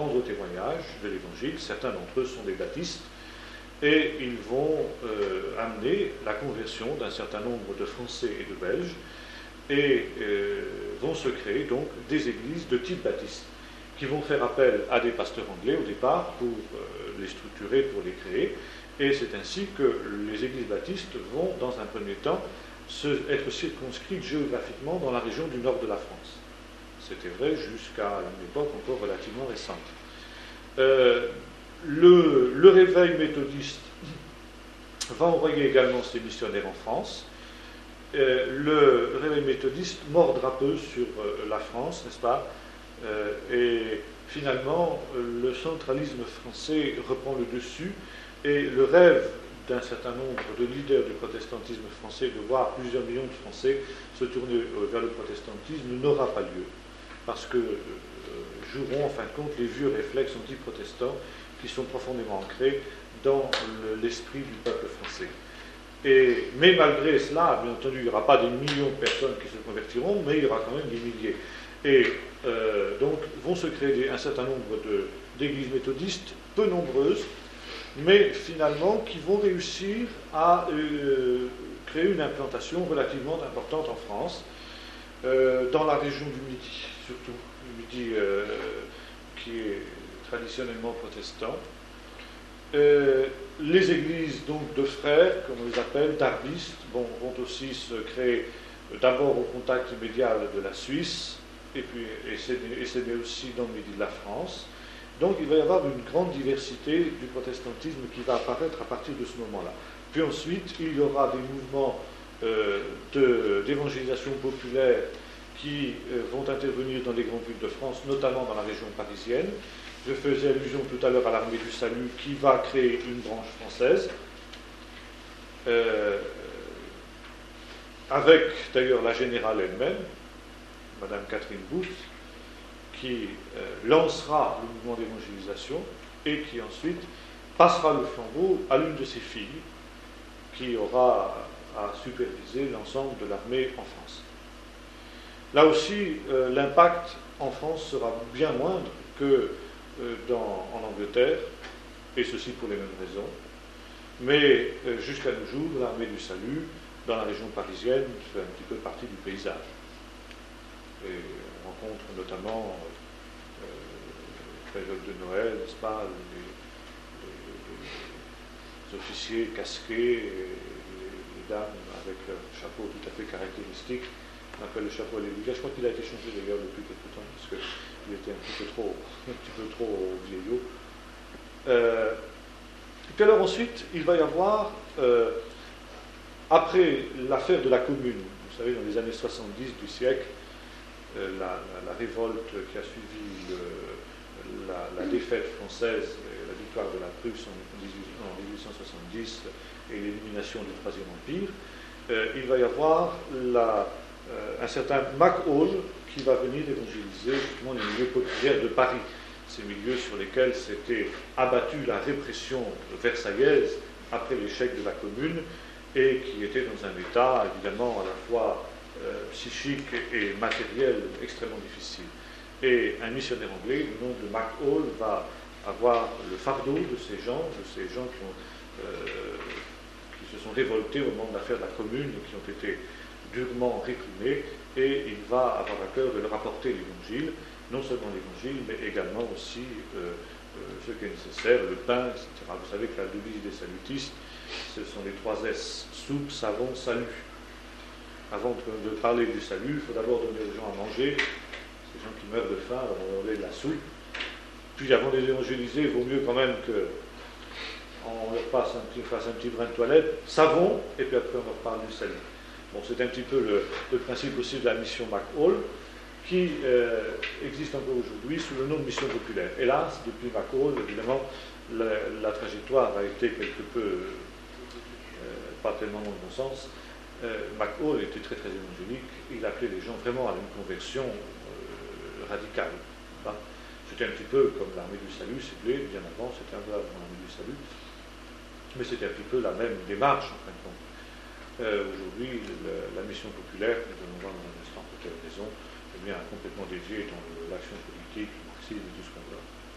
rendre témoignage de l'Évangile. Certains d'entre eux sont des baptistes, et ils vont amener la conversion d'un certain nombre de Français et de Belges, et vont se créer donc des églises de type baptiste, qui vont faire appel à des pasteurs anglais au départ pour les structurer, pour les créer, et c'est ainsi que les églises baptistes vont, dans un premier temps, être circonscrites géographiquement dans la région du nord de la France. C'était vrai jusqu'à une époque encore relativement récente. Le réveil méthodiste va envoyer également ses missionnaires en France. Le réveil méthodiste mordra peu sur la France, n'est-ce pas? Et finalement, le centralisme français reprend le dessus, et le rêve d'un certain nombre de leaders du protestantisme français de voir plusieurs millions de Français se tourner vers le protestantisme n'aura pas lieu, parce que joueront en fin de compte les vieux réflexes anti-protestants qui sont profondément ancrés dans l'esprit du peuple français. Mais malgré cela, bien entendu, il n'y aura pas des millions de personnes qui se convertiront, mais il y aura quand même des milliers. Et donc vont se créer un certain nombre d'églises méthodistes, peu nombreuses, mais finalement qui vont réussir à créer une implantation relativement importante en France, dans la région du Midi, surtout, le Midi qui est traditionnellement protestant. Les églises donc de frères, comme on les appelle, d'arbistes, vont aussi se créer d'abord au contact immédiat de la Suisse, et c'est aussi dans le Midi de la France. Donc il va y avoir une grande diversité du protestantisme qui va apparaître à partir de ce moment-là. Puis ensuite, il y aura des mouvements d'évangélisation populaire qui vont intervenir dans les grandes villes de France, notamment dans la région parisienne. Je faisais allusion tout à l'heure à l'Armée du Salut qui va créer une branche française, avec d'ailleurs la générale elle-même, Madame Catherine Booth, qui lancera le mouvement d'évangélisation et qui ensuite passera le flambeau à l'une de ses filles, qui aura à superviser l'ensemble de l'armée en France. Là aussi, l'impact en France sera bien moindre que en Angleterre, et ceci pour les mêmes raisons. Mais jusqu'à nos jours, l'armée du salut, dans la région parisienne, fait un petit peu partie du paysage. Et on rencontre notamment, période de Noël, n'est-ce pas, les officiers casqués, et les dames avec leur chapeau tout à fait caractéristique. On appelle le chapeau à l'église. Je crois qu'il a été changé d'ailleurs depuis quelque temps, parce qu'il était un petit peu trop vieillot. Et puis alors ensuite, il va y avoir, après l'affaire de la Commune, vous savez, dans les années 70 du siècle, la révolte qui a suivi la défaite française et la victoire de la Prusse en 1870 et l'élimination du Troisième Empire, il va y avoir un certain MacHall qui va venir évangéliser justement les milieux populaires de Paris, ces milieux sur lesquels s'était abattue la répression versaillaise après l'échec de la Commune et qui étaient dans un état évidemment à la fois psychique et matériel extrêmement difficile. Et un missionnaire anglais, le nom de MacHall, va avoir le fardeau de ces gens qui se sont révoltés au moment de l'affaire de la Commune, qui ont été durement réprimés, et il va avoir à cœur de leur apporter l'Évangile, non seulement l'Évangile, mais également aussi ce qui est nécessaire, le pain, etc. Vous savez que la devise des salutistes, ce sont les 3 S, soupe, savon, salut. Avant de parler du salut, il faut d'abord donner aux gens à manger. Ces gens qui meurent de faim, on va leur donner de la soupe. Puis avant de les évangéliser, il vaut mieux quand même qu'on leur fasse un petit brin de toilette, savon, et puis après on leur parle du salut. Bon, c'est un petit peu le principe aussi de la mission MacHall, qui existe encore aujourd'hui sous le nom de mission populaire. Hélas, depuis MacHall, évidemment, la trajectoire a été quelque peu, pas tellement dans le bon sens. MacHall était très très évangélique, il appelait les gens vraiment à une conversion radicale. Hein. C'était un petit peu comme l'armée du salut, ciblée, bien avant, c'était un peu avant l'armée du salut, mais c'était un petit peu la même démarche en fin de compte. Aujourd'hui, la mission populaire, nous allons voir dans un instant pour quelle raison, eh bien, a complètement dévié dans l'action politique, le marxisme et tout ce qu'on voit.